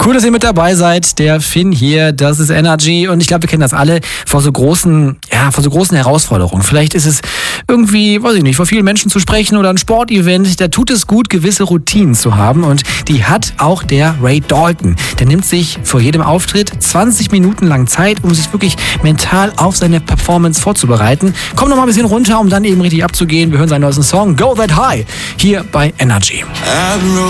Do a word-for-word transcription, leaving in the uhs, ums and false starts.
Cool, dass ihr mit dabei seid. Der Finn hier, das ist Energy. Und ich glaube, wir kennen das alle vor so großen, ja, vor so großen Herausforderungen. Vielleicht ist es irgendwie, weiß ich nicht, vor vielen Menschen zu sprechen oder ein Sportevent. Da tut es gut, gewisse Routinen zu haben. Und die hat auch der Ray Dalton. Der nimmt sich vor jedem Auftritt zwanzig Minuten lang Zeit, um sich wirklich mental auf seine Performance vorzubereiten. Kommt noch mal ein bisschen runter, um dann eben richtig abzugehen. Wir hören seinen neuesten Song Go That High hier bei Energy.